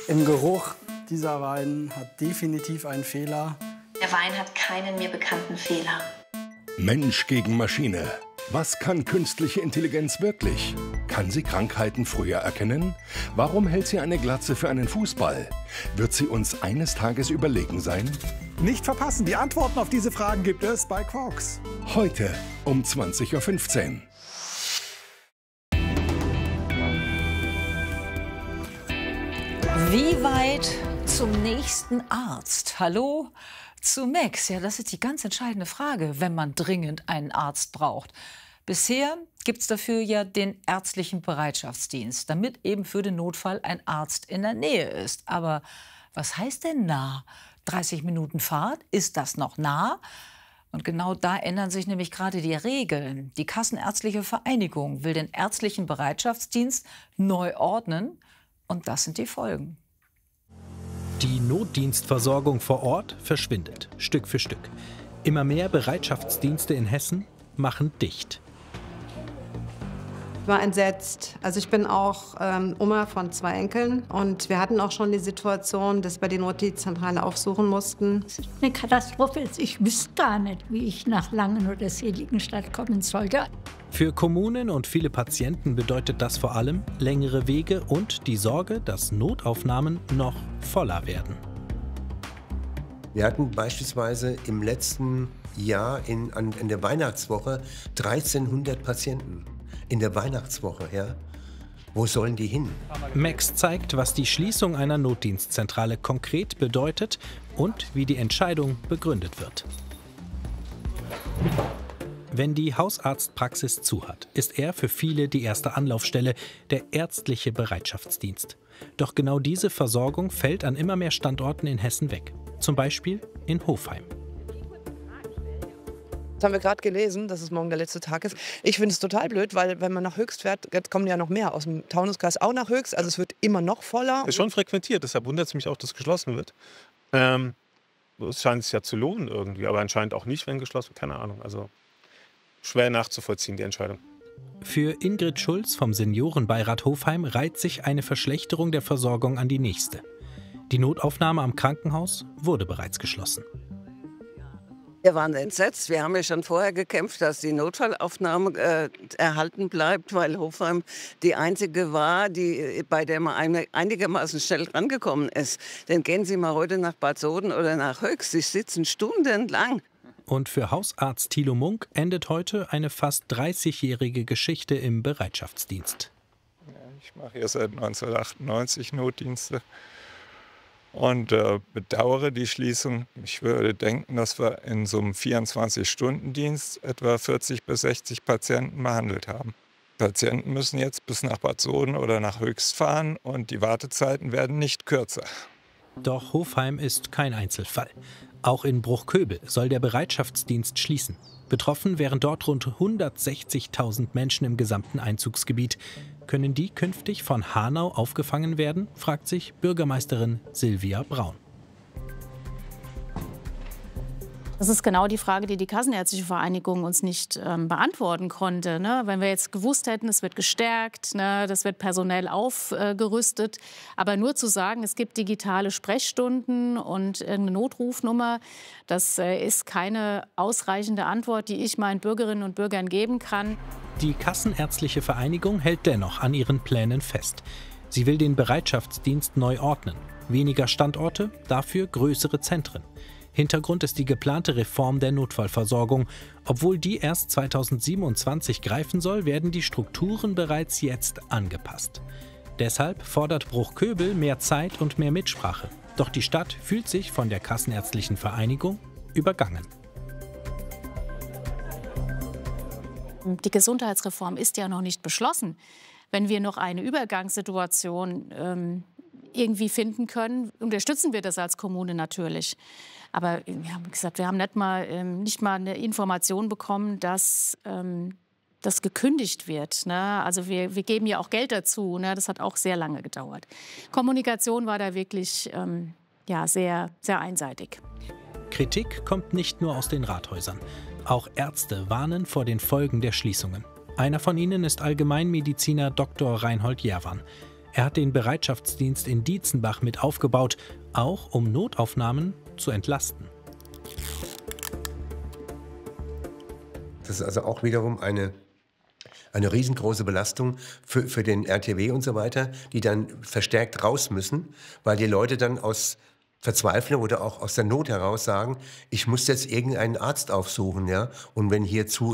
Im Geruch, dieser Wein hat definitiv einen Fehler. Der Wein hat keinen mir bekannten Fehler. Mensch gegen Maschine. Was kann künstliche Intelligenz wirklich? Kann sie Krankheiten früher erkennen? Warum hält sie eine Glatze für einen Fußball? Wird sie uns eines Tages überlegen sein? Nicht verpassen, die Antworten auf diese Fragen gibt es bei Quarks. Heute um 20:15 Uhr. Wie weit zum nächsten Arzt? Hallo zu Max. Ja, das ist die ganz entscheidende Frage, wenn man dringend einen Arzt braucht. Bisher gibt es dafür ja den ärztlichen Bereitschaftsdienst, damit eben für den Notfall ein Arzt in der Nähe ist. Aber was heißt denn nah? 30 Minuten Fahrt? Ist das noch nah? Und genau da ändern sich nämlich gerade die Regeln. Die Kassenärztliche Vereinigung will den ärztlichen Bereitschaftsdienst neu ordnen. Und das sind die Folgen. Die Notdienstversorgung vor Ort verschwindet, Stück für Stück. Immer mehr Bereitschaftsdienste in Hessen machen dicht. Ich war entsetzt. Also ich bin auch Oma von 2 Enkeln. Und wir hatten auch schon die Situation, dass wir die Notdienstzentrale aufsuchen mussten. Das ist eine Katastrophe. Ich wüsste gar nicht, wie ich nach Langen oder Seligenstadt kommen sollte. Für Kommunen und viele Patienten bedeutet das vor allem längere Wege und die Sorge, dass Notaufnahmen noch voller werden. Wir hatten beispielsweise im letzten Jahr in der Weihnachtswoche 1300 Patienten. In der Weihnachtswoche, ja. Wo sollen die hin? Max zeigt, was die Schließung einer Notdienstzentrale konkret bedeutet und wie die Entscheidung begründet wird. Wenn die Hausarztpraxis zu hat, ist er für viele die erste Anlaufstelle, der ärztliche Bereitschaftsdienst. Doch genau diese Versorgung fällt an immer mehr Standorten in Hessen weg. Zum Beispiel in Hofheim. Das haben wir gerade gelesen, dass es morgen der letzte Tag ist. Ich finde es total blöd, weil wenn man nach Höchst fährt, jetzt kommen ja noch mehr aus dem Taunuskreis auch nach Höchst. Also es wird immer noch voller. Ist schon frequentiert, deshalb wundert es mich auch, dass geschlossen wird. Es scheint sich ja zu lohnen irgendwie, aber anscheinend auch nicht, wenn geschlossen wird. Keine Ahnung, also schwer nachzuvollziehen, die Entscheidung. Für Ingrid Schulz vom Seniorenbeirat Hofheim reiht sich eine Verschlechterung der Versorgung an die nächste. Die Notaufnahme am Krankenhaus wurde bereits geschlossen. Wir waren entsetzt. Wir haben ja schon vorher gekämpft, dass die Notfallaufnahme erhalten bleibt, weil Hofheim die einzige war, bei der man einigermaßen schnell rangekommen ist. Denn gehen Sie mal heute nach Bad Soden oder nach Höchst, Sie sitzen stundenlang. Und für Hausarzt Thilo Munk endet heute eine fast 30-jährige Geschichte im Bereitschaftsdienst. Ja, ich mache hier seit 1998 Notdienste. Und bedauere die Schließung. Ich würde denken, dass wir in so einem 24-Stunden-Dienst etwa 40 bis 60 Patienten behandelt haben. Patienten müssen jetzt bis nach Bad Soden oder nach Höchst fahren und die Wartezeiten werden nicht kürzer. Doch Hofheim ist kein Einzelfall. Auch in Bruchköbel soll der Bereitschaftsdienst schließen. Betroffen wären dort rund 160.000 Menschen im gesamten Einzugsgebiet. Können die künftig von Hanau aufgefangen werden, fragt sich Bürgermeisterin Silvia Braun. Das ist genau die Frage, die die Kassenärztliche Vereinigung uns nicht beantworten konnte. Ne? Wenn wir jetzt gewusst hätten, es wird gestärkt, ne? Das wird personell aufgerüstet. Aber nur zu sagen, es gibt digitale Sprechstunden und eine Notrufnummer, das ist keine ausreichende Antwort, die ich meinen Bürgerinnen und Bürgern geben kann. Die Kassenärztliche Vereinigung hält dennoch an ihren Plänen fest. Sie will den Bereitschaftsdienst neu ordnen. Weniger Standorte, dafür größere Zentren. Hintergrund ist die geplante Reform der Notfallversorgung. Obwohl die erst 2027 greifen soll, werden die Strukturen bereits jetzt angepasst. Deshalb fordert Bruchköbel mehr Zeit und mehr Mitsprache. Doch die Stadt fühlt sich von der Kassenärztlichen Vereinigung übergangen. Die Gesundheitsreform ist ja noch nicht beschlossen. Wenn wir noch eine Übergangssituation irgendwie finden können, unterstützen wir das als Kommune natürlich. Aber ja, wie gesagt, wir haben nicht mal eine Information bekommen, dass das gekündigt wird. Ne? Also wir geben ja auch Geld dazu. Ne? Das hat auch sehr lange gedauert. Kommunikation war da wirklich sehr, sehr einseitig. Kritik kommt nicht nur aus den Rathäusern. Auch Ärzte warnen vor den Folgen der Schließungen. Einer von ihnen ist Allgemeinmediziner Dr. Reinhold Jerwan. Er hat den Bereitschaftsdienst in Dietzenbach mit aufgebaut, auch um Notaufnahmen zu entlasten. Das ist also auch wiederum eine riesengroße Belastung für den RTW und so weiter, die dann verstärkt raus müssen, weil die Leute dann aus Verzweiflung oder auch aus der Not heraus sagen, ich muss jetzt irgendeinen Arzt aufsuchen, ja. Und wenn hier